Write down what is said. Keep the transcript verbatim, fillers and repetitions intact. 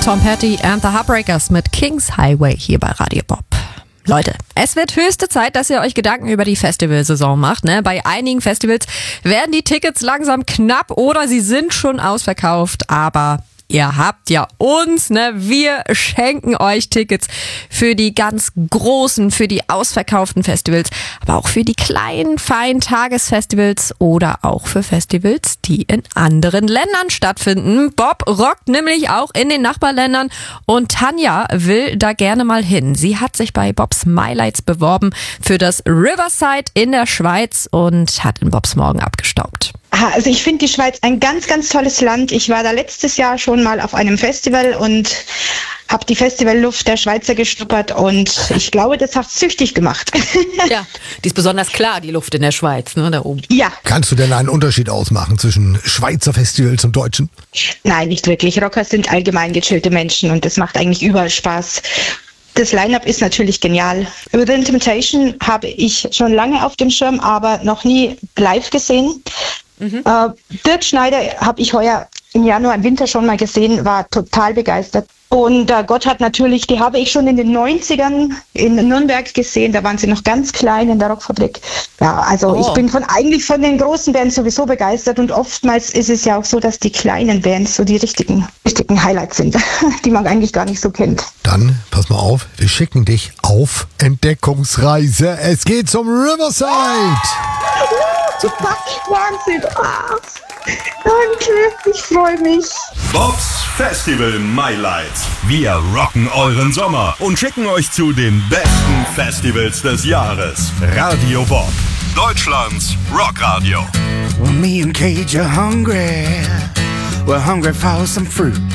Tom Petty and the Heartbreakers mit King's Highway hier bei Radio Bob. Leute, es wird höchste Zeit, dass ihr euch Gedanken über die Festivalsaison macht. Ne? Bei einigen Festivals werden die Tickets langsam knapp oder sie sind schon ausverkauft, aber ihr habt ja uns, ne? Wir schenken euch Tickets für die ganz großen, für die ausverkauften Festivals, aber auch für die kleinen, feinen Tagesfestivals oder auch für Festivals, die in anderen Ländern stattfinden. Bob rockt nämlich auch in den Nachbarländern und Tanja will da gerne mal hin. Sie hat sich bei Bobs Mylights beworben für das Riverside in der Schweiz und hat in Bobs Morgen abgestaubt. Also ich finde die Schweiz ein ganz, ganz tolles Land. Ich war da letztes Jahr schon mal auf einem Festival und habe die Festivalluft der Schweizer geschnuppert und ich glaube, das hat süchtig gemacht. Ja, die ist besonders klar, die Luft in der Schweiz, ne, da oben. Ja. Kannst du denn einen Unterschied ausmachen zwischen Schweizer Festivals und deutschen? Nein, nicht wirklich. Rocker sind allgemein gechillte Menschen und das macht eigentlich überall Spaß. Das Line-Up ist natürlich genial. Within Temptation habe ich schon lange auf dem Schirm, aber noch nie live gesehen. Mhm. Äh, Dirk Schneider habe ich heuer im Januar, im Winter schon mal gesehen, war total begeistert. Und äh, Gott hat natürlich, die habe ich schon in den neunzigern in Nürnberg gesehen, da waren sie noch ganz klein in der Rockfabrik. Ja, also oh. ich bin von eigentlich von den großen Bands sowieso begeistert und oftmals ist es ja auch so, dass die kleinen Bands so die richtigen, richtigen Highlights sind, die man eigentlich gar nicht so kennt. Dann, pass mal auf, wir schicken dich auf Entdeckungsreise. Es geht zum Riverside. Super, Wahnsinn. Ah, danke, ich freue mich. Bobs Festival Mylights. Wir rocken euren Sommer und schicken euch zu den besten Festivals des Jahres. Radio Bob, Deutschlands Rockradio. Well, me and Cage are hungry. We're hungry for some fruit.